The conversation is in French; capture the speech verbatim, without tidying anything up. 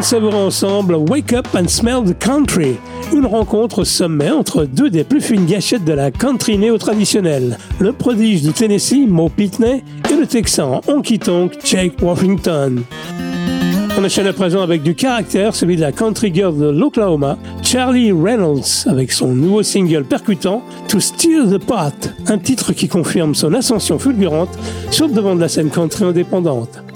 savourer ensemble Wake Up and Smell the Country, une rencontre au sommet entre deux des plus fines gâchettes de la country néo-traditionnelle, le prodige du Tennessee, Mo Pitney, et le texan honky-tonk, Jake Washington. On enchaîne à présent avec du caractère, celui de la country girl de l'Oklahoma, Charlie Reynolds, avec son nouveau single percutant To Stir the Pot, un titre qui confirme son ascension fulgurante sur le devant de la scène country indépendante.